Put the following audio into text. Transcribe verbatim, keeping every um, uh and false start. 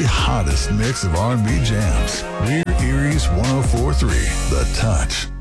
hottest mix of R and B jams. We're Erie's one oh four point three, The Touch.